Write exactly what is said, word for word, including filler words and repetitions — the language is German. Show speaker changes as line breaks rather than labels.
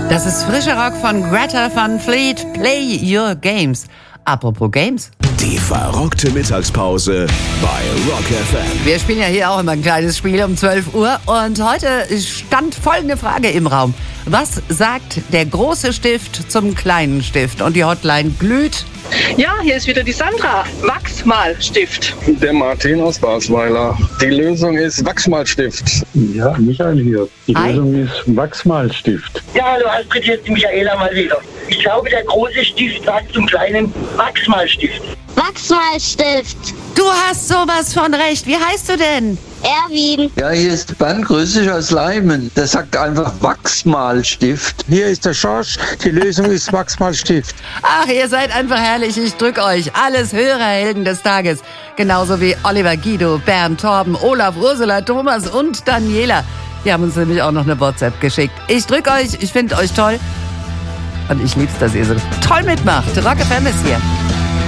Das ist frischer Rock von Greta Van Fleet. Play Your Games. Apropos Games.
Die verrockte Mittagspause bei Rock F M.
Wir spielen ja hier auch immer ein kleines Spiel um zwölf Uhr. Und heute stand folgende Frage im Raum. Was sagt der große Stift zum kleinen Stift? Und die Hotline glüht.
Ja, hier ist wieder die Sandra. Wachsmalstift.
Der Martin aus Basweiler. Die Lösung ist Wachsmalstift.
Ja, Michael hier. Die
Hi.
Lösung ist Wachsmalstift.
Ja, hallo Astrid, hier ist die Michaela mal wieder. Ich glaube, der große Stift sagt zum kleinen Wachsmalstift.
Wachsmalstift.
Du hast sowas von recht. Wie heißt du denn?
Erwin.
Ja, hier ist Bernd, grüß dich aus Leimen. Der sagt einfach Wachsmalstift.
Hier ist der Schorsch. Die Lösung ist Wachsmalstift.
Ach, ihr seid einfach herrlich. Ich drück euch. Alles Hörerhelden des Tages. Genauso wie Oliver, Guido, Bernd, Torben, Olaf, Ursula, Thomas und Daniela. Die haben uns nämlich auch noch eine WhatsApp geschickt. Ich drück euch. Ich finde euch toll. Und ich lieb's, dass ihr so toll mitmacht. Rock F M ist hier.